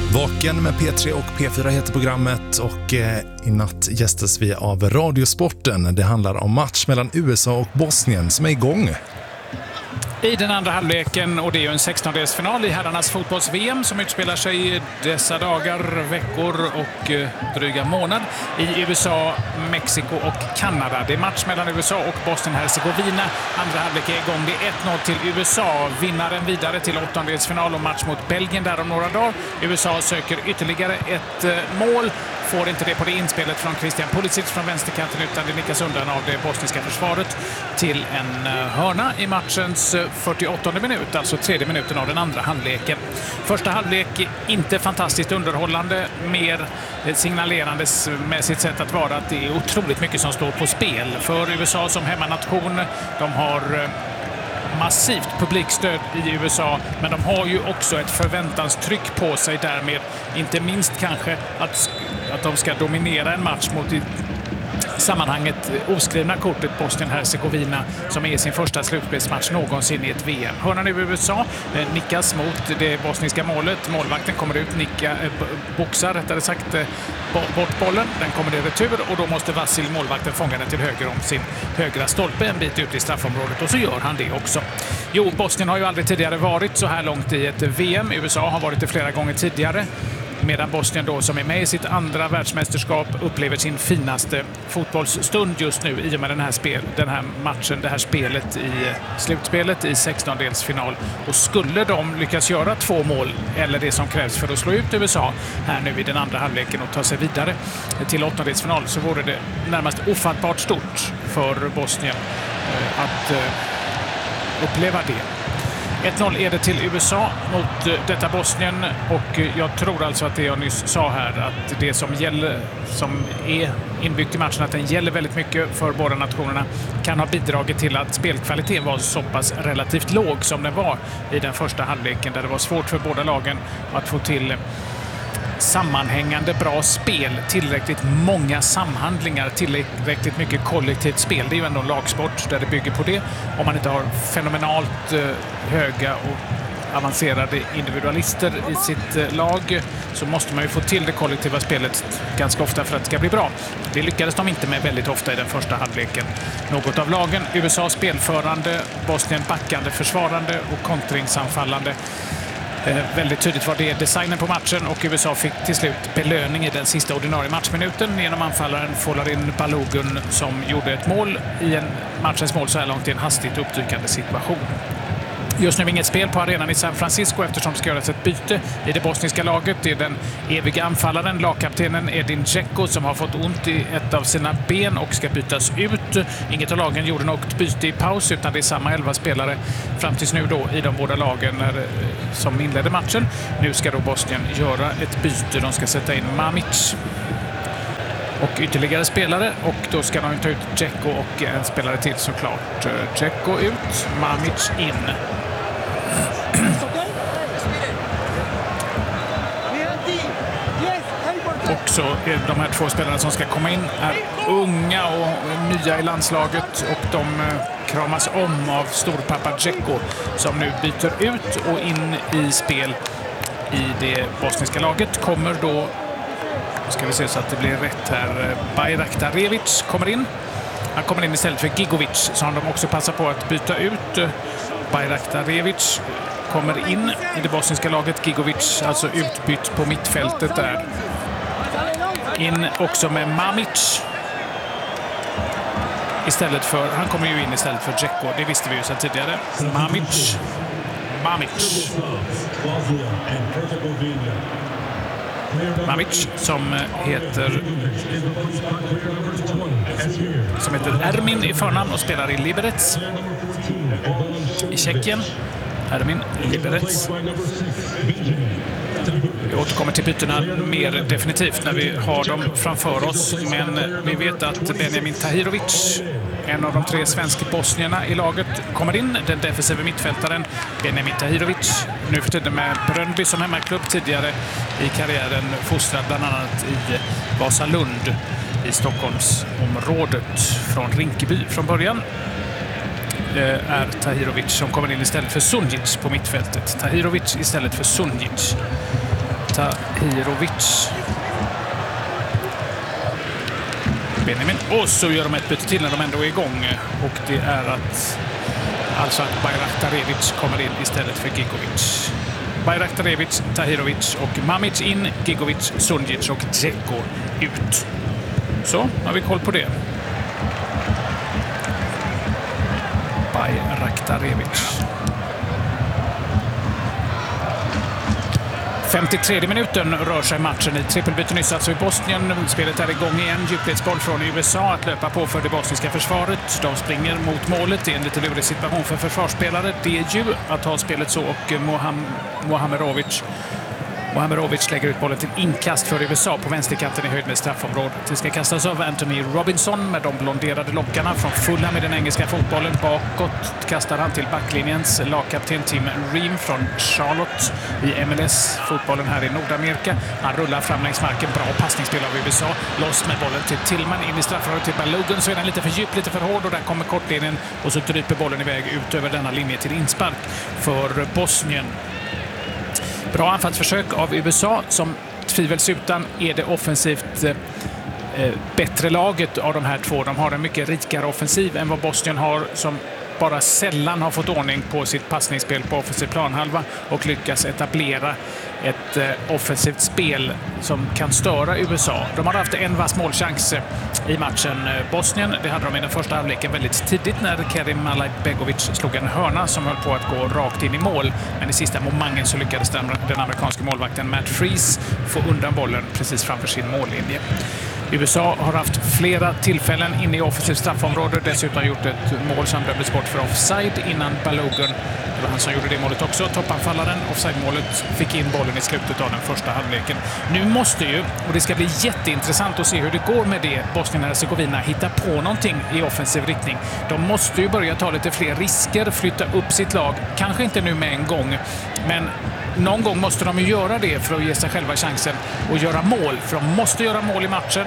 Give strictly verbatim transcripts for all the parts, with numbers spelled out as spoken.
Vaken med P tre och P fyra heter programmet och eh, i natt gästas vi av Radiosporten. Det handlar om match mellan U S A och Bosnien som är igång. I den andra halvleken, och det är ju en sextondelsfinal i herrarnas fotbolls-V M som utspelar sig i dessa dagar, veckor och eh, dryga månad i U S A, Mexiko och Kanada. Det är match mellan U S A och Bosnien-Hercegovina. Andra halvlek är igång. Det är ett noll till U S A. Vinnaren vidare till åttondelsfinal och match mot Belgien där om några dagar. U S A söker ytterligare ett eh, mål. Får inte det på det inspelet från Christian Pulisic från vänsterkanten, utan det nickas undan av det bosniska försvaret till en hörna i matchens fyrtioåttonde minut, alltså tredje minuten av den andra halvleken. Första halvlek inte fantastiskt underhållande, mer signalerandes med sitt sätt att vara att det är otroligt mycket som står på spel. För U S A som hemmanation, de har massivt publikstöd i U S A, men de har ju också ett förväntanstryck på sig därmed, inte minst kanske att, att de ska dominera en match mot i sammanhanget oskrivna kortet Bosnien-Hercegovina som är sin första slutspelsmatch någonsin i ett V M. Hörnan i U S A eh, nickas mot det bosniska målet. Målvakten kommer ut, nicka, eh, boxar rättare sagt eh, bort bollen. Den kommer i retur och då måste Vasil, målvakten, fånga den till höger om sin högra stolpe en bit ut i straffområdet, och så gör han det också. Jo, Bosnien har ju aldrig tidigare varit så här långt i ett V M. U S A har varit det flera gånger tidigare, medan Bosnien då, som är med i sitt andra världsmästerskap, upplever sin finaste fotbollsstund just nu i och med den här, spel, den här matchen, det här spelet i slutspelet i sextondelsfinal. Och skulle de lyckas göra två mål, eller det som krävs för att slå ut U S A här nu i den andra halvleken och ta sig vidare till åttondelsfinal, så vore det närmast ofattbart stort för Bosnien att uppleva det. ett noll är det till U S A mot detta Bosnien, och jag tror alltså att det jag nyss sa här, att det som gäller, som är inbyggt i matchen, att den gäller väldigt mycket för båda nationerna, kan ha bidragit till att spelkvaliteten var så pass relativt låg som den var i den första halvleken, där det var svårt för båda lagen att få till sammanhängande bra spel, tillräckligt många samhandlingar, tillräckligt mycket kollektivt spel. Det är ju ändå en lagsport där det bygger på det. Om man inte har fenomenalt höga och avancerade individualister i sitt lag, så måste man ju få till det kollektiva spelet ganska ofta för att det ska bli bra. Det lyckades de inte med väldigt ofta i den första halvleken. Något av lagen, U S A spelförande, Bosnien backande, försvarande och kontringsanfallande. Eh, väldigt tydligt var det designen på matchen, och U S A fick till slut belöning i den sista ordinarie matchminuten genom anfallaren Folarin Balogun, som gjorde ett mål i en matchens mål så här långt i en hastigt uppdykande situation. Just nu inget spel på arenan i San Francisco eftersom det ska göras ett byte i det bosniska laget. Det är den eviga anfallaren, lagkaptenen Edin Dzeko, som har fått ont i ett av sina ben och ska bytas ut. Inget av lagen gjorde något byte i paus, utan det är samma elva spelare fram tills nu då i de båda lagen när, som inledde matchen. Nu ska då Bosnien göra ett byte. De ska sätta in Mamic och ytterligare spelare, och då ska de ta ut Dzeko och en spelare till såklart. Dzeko ut, Mamic in. Också de här två spelarna som ska komma in är unga och nya i landslaget, och de kramas om av storpappa Dzeko, som nu byter ut, och in i spel i det bosniska laget kommer då, ska vi se så att det blir rätt här, Bayraktarevic kommer in. Han kommer in istället för Gigovic, som de också passar på att byta ut. Bayraktarevic kommer in i det bosniska laget. Gigovic alltså utbytt på mittfältet där. In också med Mamic istället för, han kommer ju in istället för Dzeko, det visste vi ju sedan tidigare. Mamic Mamic Mamic som heter som heter Ermin i förnamn och spelar i Liberec i Tjeckien. Ermin Liberec. Vi återkommer till bytena mer definitivt när vi har dem framför oss, men vi vet att Benjamin Tahirovic, en av de tre svenska bosnierna i laget, kommer in. Den defensiva mittfältaren Benjamin Tahirovic, nu för tiden med Bröndby som hemmaklubb, tidigare i karriären fostrad bland annat i Vasalund i Stockholmsområdet, från Rinkeby från början. Är Tahirovic som kommer in istället för Sunjic på mittfältet. Tahirovic istället för Sunjic. Tahirovic. Benjamin. Och så gör de ett byte till när de ändå är igång. Och det är att alltså att Bayraktarevic kommer in istället för Gigovic. Bayraktarevic, Tahirovic och Mamic in, Gigovic, Sunjic och Dzeko ut. Så har vi koll på det. Bayraktarevic. femtiotredje minuten rör sig matchen i trippelbyte nyss alltså i Bosnien. Spelet är igång igen. Djupledsboll från U S A att löpa på för det bosniska försvaret. De springer mot målet. Det är en lite lurig situation för försvarsspelare. Det är ju att ha spelet så och Moham Mohamerovic Mohamerovic lägger ut bollen till inkast för U S A på vänsterkanten i höjd med straffområdet. Det ska kastas av Anthony Robinson med de blonderade lockarna från Fulham med den engelska fotbollen. Bakåt kastar han till backlinjens lagkapten Tim Ream från Charlotte i M L S-fotbollen här i Nordamerika. Han rullar fram längs marken. Bra passningsspel av U S A. Loss med bollen till Tillman. In i straffområdet till Balogun. Så är den lite för djup, lite för hård och där kommer kortlinjen och så dryper bollen iväg ut över denna linje till inspark för Bosnien. Bra anfallsförsök av U S A som tvivelsutan är det offensivt eh, bättre laget av de här två. De har en mycket rikare offensiv än vad Bosnien har som bara sällan har fått ordning på sitt passningsspel på offensiv planhalva och lyckas etablera ett eh, offensivt spel som kan störa U S A. De har haft en vass målchans i matchen. Bosnien, det hade de i den första halvleken väldigt tidigt när Kerim Malajbegovic slog en hörna som höll på att gå rakt in i mål. Men i sista momangen så lyckades den, den amerikanska målvakten Matt Freese få undan bollen precis framför sin mållinje. U S A har haft flera tillfällen inne i offensivt straffområde. Dessutom gjort ett mål som dömdes bort för offside innan Balogun. Det var han som gjorde det målet också. Toppanfallaren, offside-målet, fick in bollen i slutet av den första halvleken. Nu måste ju, och det ska bli jätteintressant att se hur det går med det, Bosnien-Hercegovina hitta på någonting i offensiv riktning. De måste ju börja ta lite fler risker, flytta upp sitt lag. Kanske inte nu med en gång, men någon gång måste de ju göra det för att ge sig själva chansen att göra mål. För de måste göra mål i matchen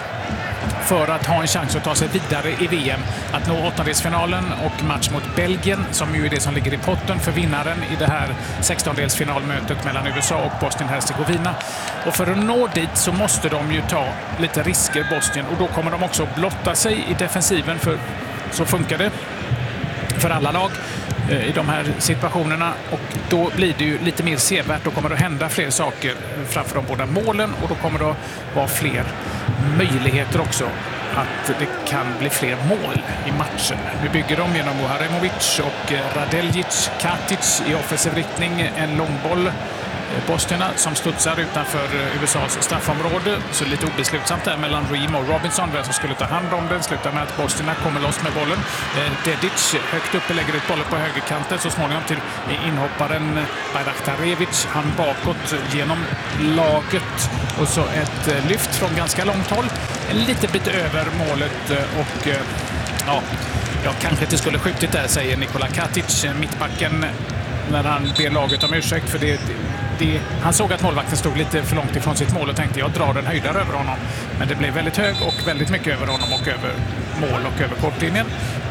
för att ha en chans att ta sig vidare i V M. Att nå åttondelsfinalen och match mot Belgien som ju är det som ligger i potten för vinnaren i det här sextondelsfinalmötet mellan U S A och Bosnien-Hercegovina. Och för att nå dit så måste de ju ta lite risker, Bosnien. Och då kommer de också blotta sig i defensiven, för så funkar det för alla lag i de här situationerna, och då blir det ju lite mer sevärt. Då kommer det att hända fler saker framför de båda målen och då kommer det att vara fler möjligheter också att det kan bli fler mål i matchen. Nu bygger de genom Muharemovic och Radeljic, Katic i offensiv riktning, en långboll. Bosnierna som studsar utanför U S A:s straffområde, så lite obeslutsamt där mellan Ream och Robinson vem som skulle ta hand om den. Slutar med att Bosnierna kommer loss med bollen. Dedic högt uppe lägger ut bollen på högerkanten, så småningom till inhopparen Bayraktarevic. Han bakåt genom laget och så ett lyft från ganska långt håll. En liten bit över målet och ja, jag kanske inte skulle skjutit där, säger Nikola Katic, mittbacken, när han ber laget om ursäkt för det. Det, han såg att målvakten stod lite för långt ifrån sitt mål och tänkte jag drar en höjdare över honom. Men det blev väldigt hög och väldigt mycket över honom och över mål och över kortlinjen.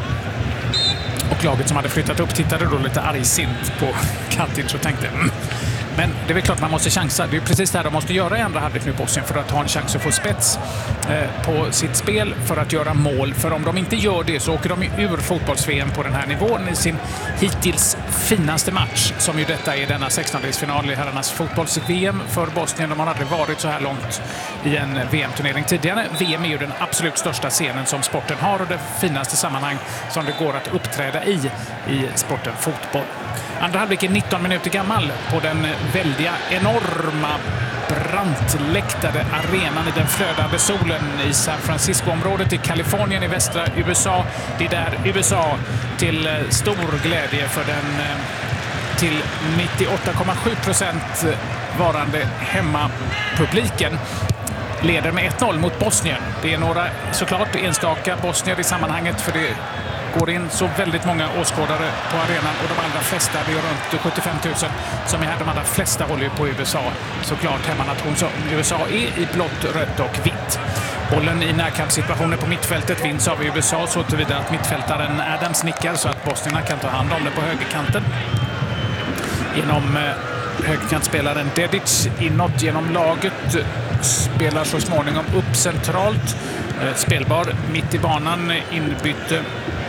Och laget som hade flyttat upp tittade då lite argsint på Katic och tänkte mm. Men det är väl klart man måste chansa. Det är precis det här de måste göra i andra halvlek nu, Bosnien, för att ha en chans att få spets eh, på sitt spel för att göra mål. För om de inte gör det så åker de ur fotbolls-V M på den här nivån i sin hittills finaste match, som ju detta är denna sextondelsfinal i herrarnas fotbolls-V M för Bosnien. De har aldrig varit så här långt i en V M-turnering tidigare. V M är ju den absolut största scenen som sporten har och det finaste sammanhang som det går att uppträda i i sporten fotboll. Andra halvlek är nitton minuter gammal på den väldiga, enorma, brantläktade arenan i den flödande solen i San Francisco-området i Kalifornien i västra U S A. Det är där U S A till stor glädje för den till nittioåtta komma sju procent varande hemmapubliken leder med ett noll mot Bosnien. Det är några såklart enstaka bosnier i sammanhanget, för det går in så väldigt många åskådare på arenan och de allra flesta, det är runt sjuttiofem tusen som är här, de allra flesta håller ju på U S A. Såklart hemmanation som U S A är i blått, rött och vitt. Bollen i närkampssituationer på mittfältet vinns av U S A så tillvida att mittfältaren Adams nickar så att bosnierna kan ta hand om det på högerkanten. Genom högerkantspelaren Dedic inåt genom laget. Spelar så småningom upp centralt. Spelbar mitt i banan, inbytte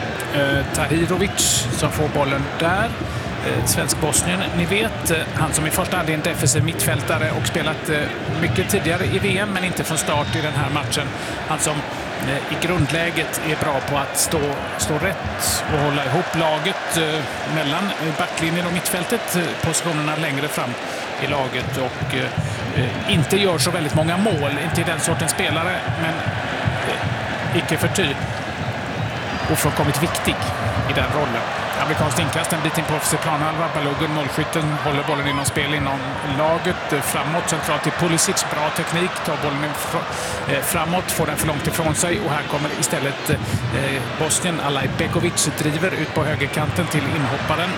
Tahirovic som får bollen där. Svensk-Bosnien, ni vet, han som i första hand är en defensiv mittfältare och spelat mycket tidigare i V M men inte från start i den här matchen. Han som i grundläget är bra på att stå, stå rätt och hålla ihop laget mellan backlinjen och mittfältet, positionerna längre fram i laget, och eh, inte gör så väldigt många mål, inte i den sortens spelare, men eh, icke förty ofrånkomligt viktig i den rollen. Amerikanskt inkast en bit in på offensiv planhalva. Balogun, målskytten, håller bollen inom spel inom laget. Framåt, centralt till Pulisic. Bra teknik. Tar bollen framåt, får den för långt ifrån sig. Och här kommer istället eh, Bosnien. Alaj Begovic driver ut på högerkanten till inhopparen.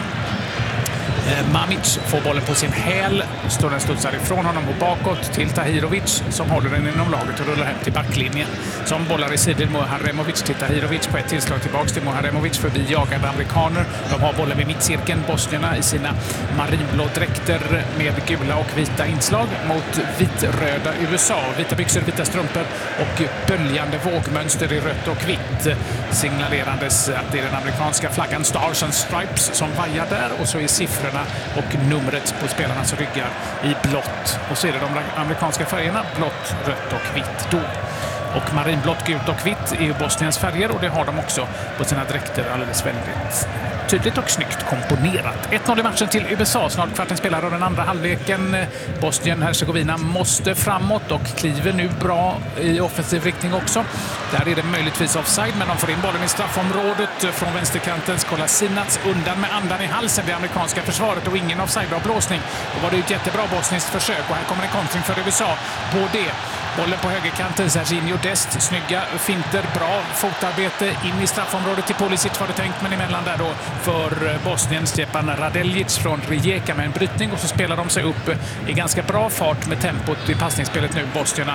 Mamic får bollen på sin häl, står den studsar ifrån honom och bakåt till Tahirovic som håller den inom laget och rullar hem till backlinjen. Som bollar i sidor Muharemovic till Tahirovic på ett tillslag tillbaks till Muharemovic förbi jagande amerikaner. De har bollen vid mittcirkeln, bosnierna i sina marinblå dräkter med gula och vita inslag mot vitröda U S A. Vita byxor, vita strumpor och böljande vågmönster i rött och vitt. Signalerandes att det är den amerikanska flaggan Stars and Stripes som vajar där, och så är siffrorna och numret på spelarnas ryggar i blått. Och så är det de amerikanska färgerna blått, rött och vitt då. Och marinblått, gult och vitt är ju Bosniens färger, och det har de också på sina dräkter alldeles väldigt tydligt och snyggt komponerat. ett noll i matchen till U S A, snart kvarten spelar av den andra halvleken. Bosnien-Hercegovina måste framåt och kliver nu bra i offensiv riktning också. Där är det möjligtvis offside, men de får in bollen i straffområdet från vänsterkanten. Kolasinac undan med andan i halsen, det amerikanska försvaret, och ingen offside, bra blåsning. Då var det ett jättebra bosniskt försök, och här kommer en kontring för U S A på det. Bollen på högerkanten, Serginho Dest, snygga finter, bra fotarbete in i straffområdet till Pulisic var det tänkt, men emellan där då för Bosnien Stepan Radeljic från Rijeka med en brytning, och så spelar de sig upp i ganska bra fart med tempot i passningsspelet nu, bosnierna.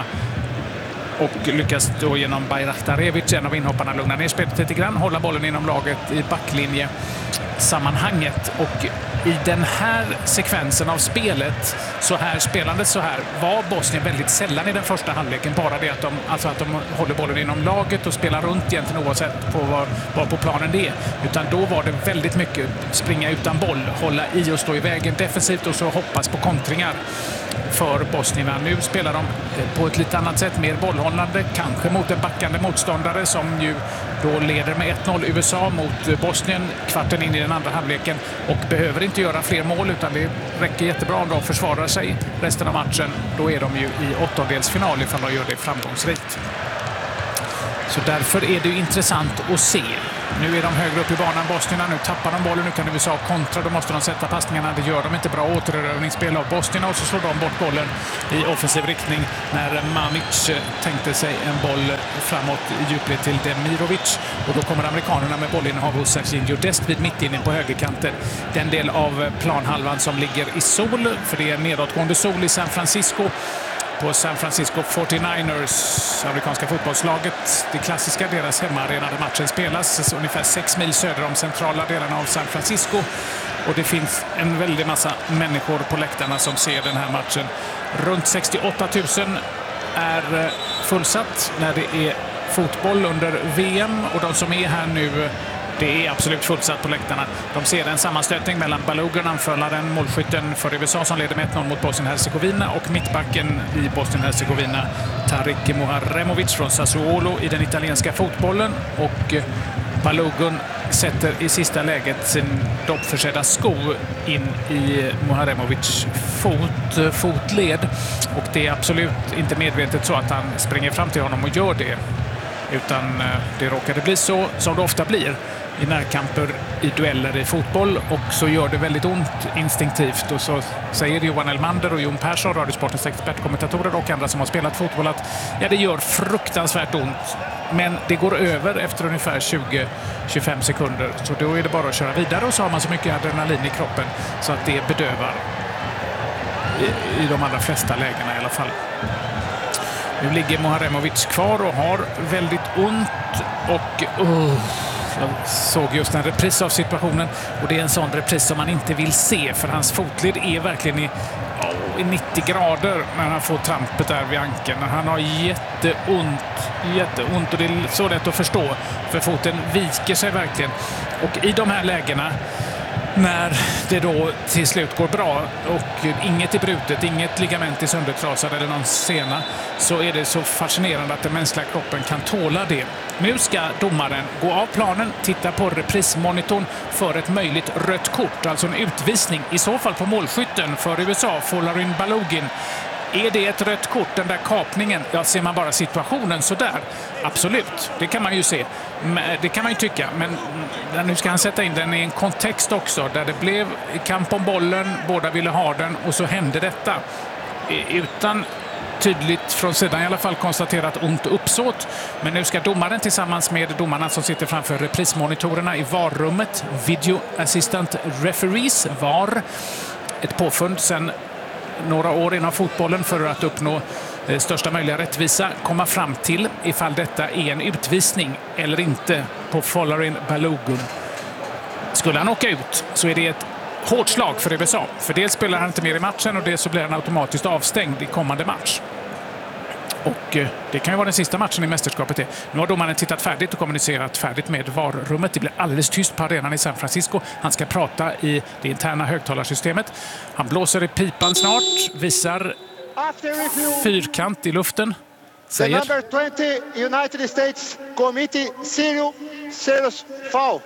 Och lyckas då genom Bajraktarevic, en av inhopparna, lugna ner spelet lite grann, hålla bollen inom laget i backlinje sammanhanget. Och i den här sekvensen av spelet, så här spelandet så här, var Bosnien väldigt sällan i den första halvleken. Bara det att de, alltså att de håller bollen inom laget och spelar runt egentligen oavsett på var, var på planen det är. Utan då var det väldigt mycket springa utan boll, hålla i och stå i vägen defensivt och så hoppas på kontringar för bosnierna. Nu spelar de på ett lite annat sätt, mer bollhållande, kanske mot en backande motståndare som ju då leder med ett noll U S A mot Bosnien kvarten in i den andra halvleken, och behöver inte göra fler mål, utan det räcker jättebra om de försvarar sig resten av matchen. Då är de ju i åttondelsfinal ifall de gör det framgångsrikt. Så därför är det ju intressant att se. Nu är de högre upp i banan, bosnierna. Nu tappar de bollen, nu kan U S A kontra. Då måste de sätta passningarna. Det gör de inte. Bra återerövningsspel av bosnierna, och så slår de bort bollen i offensiv riktning när Mamic tänkte sig en boll framåt i djupled till Demirovic. Och då kommer amerikanerna med bollinnehav hos Serginho Dest vid mittinne på högerkanten. Den del av planhalvan som ligger i sol, för det är nedåtgående sol i San Francisco. På San Francisco forty-niners, amerikanska fotbollslaget, det klassiska, deras hemmaarena där matchen spelas, ungefär sex mil söder om centrala delarna av San Francisco. Och det finns en väldig massa människor på läktarna som ser den här matchen. Runt sextioåtta tusen är fullsatt när det är fotboll under V M, och de som är här nu, det är absolut fullsatt på läktarna. De ser en sammanstötning mellan Balogun, anfallaren, målskytten för U S A som leder med ett noll mot Bosnien-Hercegovina, och mittbacken i Bosnien-Hercegovina, Tarik Muharemovic från Sassuolo i den italienska fotbollen. Och Balogun sätter i sista läget sin doppförsedda sko in i Muharemovic fot, fotled. Och det är absolut inte medvetet så att han springer fram till honom och gör det, utan det råkade bli så som det ofta blir i närkamper, i dueller i fotboll, och så gör det väldigt ont instinktivt. Och så säger Johan Elmander och Jon Persson, Radiosportens expertkommentatorer och andra som har spelat fotboll, att ja, det gör fruktansvärt ont, men det går över efter ungefär tjugo till tjugofem sekunder. Så då är det bara att köra vidare, och så har man så mycket adrenalin i kroppen så att det bedövar i, i de allra flesta lägena i alla fall. Nu ligger Muharemovic kvar och har väldigt ont, och uh, Jag såg just en repris av situationen och det är en sån repris som man inte vill se för hans fotled är verkligen i, oh, i nittio grader när han får trampet där vid ankeln. Han har jätteont, jätteont och det är så lätt att förstå för foten viker sig verkligen. Och i de här lägena när det då till slut går bra och inget är brutet, inget ligament är söndertrasad eller någon sena, så är det så fascinerande att den mänskliga kroppen kan tåla det. Nu ska domaren gå av planen, titta på reprismonitorn för ett möjligt rött kort, alltså en utvisning, i så fall på målskytten för U S A, Folarin Balogun. Är det ett rött kort, den där kapningen? Ja, ser man bara situationen så där. Absolut, det kan man ju se. Det kan man ju tycka, men nu ska han sätta in den i en kontext också där det blev kamp om bollen, båda ville ha den och så hände detta. Utan tydligt från sidan i alla fall konstaterat ont uppsåt. Men nu ska domaren tillsammans med domarna som sitter framför reprismonitorerna i V A R-rummet, Video Assistant Referees, V A R, ett påfund sedan några år inom fotbollen för att uppnå eh, största möjliga rättvisa, komma fram till ifall detta är en utvisning eller inte på Folarin Balogun. Skulle han åka ut så är det ett hårt slag för U S A. För dels spelar han inte mer i matchen och dels så blir han automatiskt avstängd i kommande match. Och eh, det kan ju vara den sista matchen i mästerskapet. Det. Nu har domaren tittat färdigt och kommunicerat färdigt med V A R-rummet. Det blir alldeles tyst på arenan i San Francisco. Han ska prata i det interna högtalarsystemet. Han blåser i pipan snart, visar fyrkant i luften. Säger: The number twenty United States Committee serious, serious foul.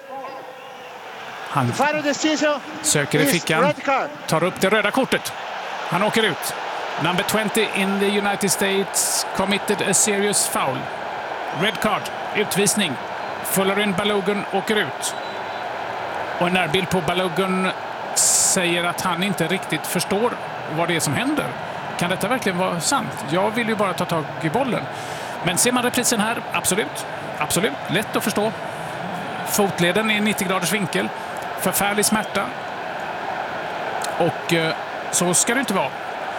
Han söker i fickan, tar upp det röda kortet. Han åker ut. Number twenty in the United States committed a serious foul. Red card, utvisning. Folarin Balogun åker ut. Och en närbild på Balogun säger att han inte riktigt förstår vad det är som händer. Kan detta verkligen vara sant? Jag vill ju bara ta tag i bollen. Men ser man reprisen här, absolut. Absolut, lätt att förstå. Fotleden är i nittio graders vinkel. Förfärlig smärta. Och eh, så ska det inte vara.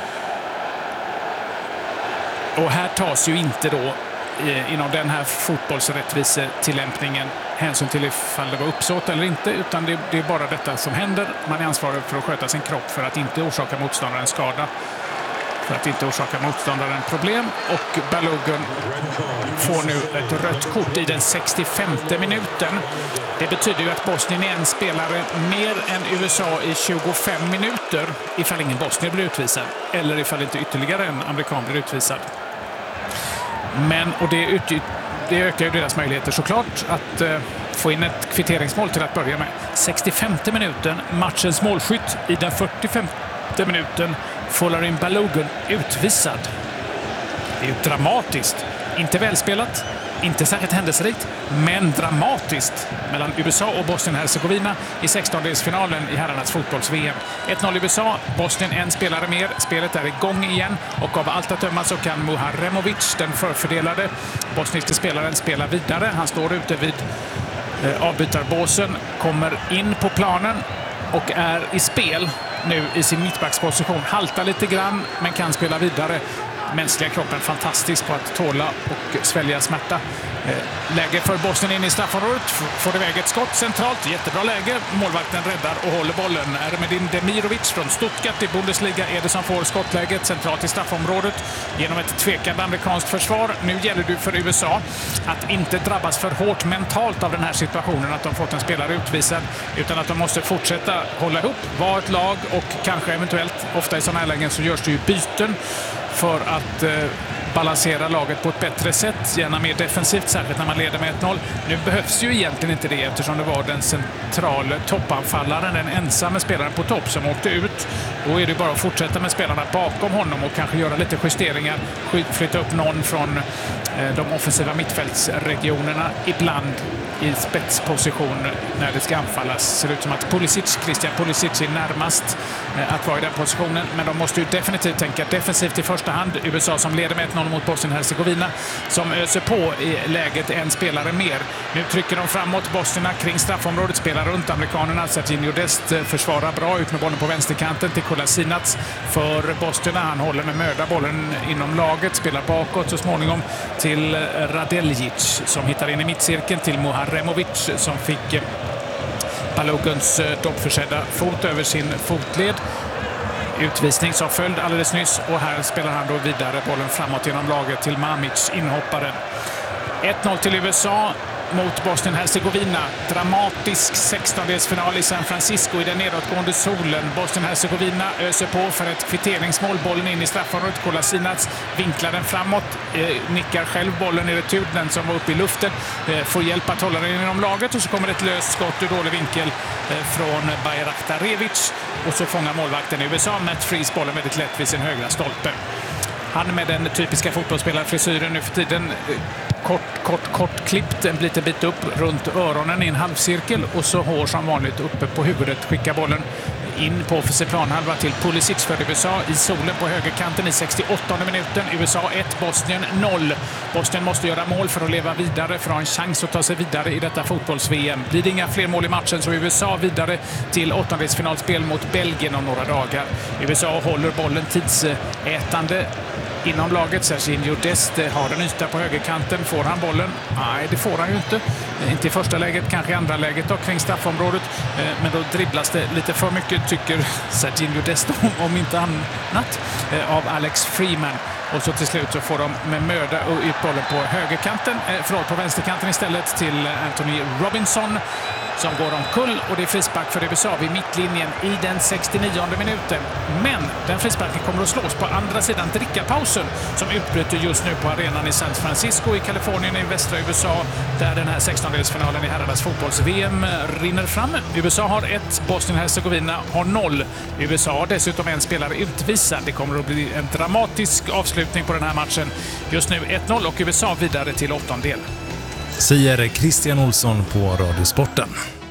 Och här tas ju inte då eh, inom den här fotbollsrättvisetillämpningen hänsyn till ifall det var uppsåt eller inte, utan det, det är bara detta som händer. Man är ansvarig för att sköta sin kropp för att inte orsaka motståndaren skada, för att inte orsaka motståndaren problem. Och Balogun får nu ett rött kort i den sextiofemte minuten. Det betyder ju att Bosnien är en spelare mer än U S A i tjugofem minuter ifall ingen bosnier blir utvisad eller ifall inte ytterligare en amerikan blir utvisad. Men, och det, ut, det ökar ju deras möjligheter såklart att eh, få in ett kvitteringsmål till att börja med. sextiofemte minuten, matchens målskytt i den fyrtiofemte minuten, Folarin Balogun utvisad. Det är ju dramatiskt. Inte välspelat, inte särskilt händelserikt, men dramatiskt mellan U S A och Bosnien-Hercegovina i sextondelsfinalen i herrarnas fotbolls-V M. ett noll U S A, Bosnien en spelare mer. Spelet är igång igen och av allt att döma så kan Muharemovic, den förfördelade bosniska spelaren, spela vidare. Han står ute vid eh, avbytarbåsen, kommer in på planen och är i spel nu i sin mittbacksposition. Haltar lite grann men kan spela vidare. Mänskliga kroppen fantastisk på att tåla och svälja smärta. Eh, läge för Bosnien in i straffområdet. Får iväg ett skott centralt. Jättebra läge. Målvakten räddar och håller bollen. Ermedin Demirovic från Stuttgart i Bundesliga är det som får skottläget centralt i straffområdet genom ett tvekande amerikanskt försvar. Nu gäller det för U S A att inte drabbas för hårt mentalt av den här situationen, att de fått en spelare utvisad, utan att de måste fortsätta hålla ihop, vara ett lag och kanske eventuellt, ofta i sådana här lägen så görs det ju byten för att eh, balansera laget på ett bättre sätt, gärna mer defensivt, särskilt när man leder med ett noll. Nu behövs ju egentligen inte det eftersom det var den centrala toppanfallaren, den ensamma spelaren på topp som åkte ut. Då är det bara att fortsätta med spelarna bakom honom och kanske göra lite justeringar, flytta upp någon från eh, de offensiva mittfältsregionerna, ibland i spetsposition när det ska anfallas. Ser ut som att Pulisic, Christian Pulisic är närmast att vara i den positionen. Men de måste ju definitivt tänka defensivt i första hand. U S A som leder med ett noll mot Bosnien-Hercegovina som öser på i läget en spelare mer. Nu trycker de framåt. Bosnierna kring straffområdet spelar runt amerikanerna. Serginho Dest försvarar bra ut med bollen på vänsterkanten till Kolasinac för Bosnierna. Han håller med möda bollen inom laget, spelar bakåt så småningom till Radeljic som hittar in i mittcirkeln till Muharemovic som fick Baloguns doppförsedda fot över sin fotled. Utvisning som följd alldeles nyss och här spelar han då vidare bollen framåt genom laget till Mamic, inhopparen. ett noll till U S A mot Bosnien-Hercegovina. Dramatisk sextondelsfinal i San Francisco i den nedåtgående solen. Bosnien-Hercegovina öser på för ett kvitteringsmål. Bollen in i straffområdet. Kolasinac vinklar den framåt. Eh, nickar själv bollen i retur. Den som var uppe i luften eh, får hjälp att hålla den inom laget. Och så kommer ett löst skott ur dålig vinkel eh, från Bayraktarevic. Och så fångar målvakten i U S A. Matt Freese bollen väldigt lätt vid sin högra stolpe. Han med den typiska fotbollsspelarfrisyren nu för tiden. Kort, kort, kort klippt, en liten bit upp runt öronen i en halvcirkel och så hår som vanligt uppe på huvudet. Skickar bollen in på offensiv planhalva till Pulisic för U S A i solen på högerkanten i sextioåttonde minuten. U S A ett, Bosnien noll. Bosnien måste göra mål för att leva vidare, för att ha en chans att ta sig vidare i detta fotbolls-V M. Blir det inga fler mål i matchen så är U S A vidare till åttondelsfinalspel mot Belgien om några dagar. U S A håller bollen tidsätande inom laget. Serginho Dest har en yta på högerkanten. Får han bollen? Nej, det får han ju inte. Inte i första läget, kanske i andra läget då, kring straffområdet. Men då dribblas det lite för mycket, tycker Serginho Dest, om inte annat, av Alex Freeman. Och så till slut så får de med möda och ut bollen på högerkanten, eh, förlåt, på vänsterkanten istället till Anthony Robinson som går omkull och det är frispark för U S A vid mittlinjen i den sextionionde minuten. Men den frisparken kommer att slås på andra sidan drickapausen som utbryter just nu på arenan i San Francisco i Kalifornien i västra U S A där den här sextondelsfinalen i herrarnas fotbolls-V M rinner fram. U S A har ett, Bosnien-Hercegovina har noll. U S A har dessutom en spelare utvisad. Det kommer att bli en dramatisk avslutning på den här matchen. Just nu ett noll och U S A vidare till åttondel. Säger Christian Olsson på Radiosporten.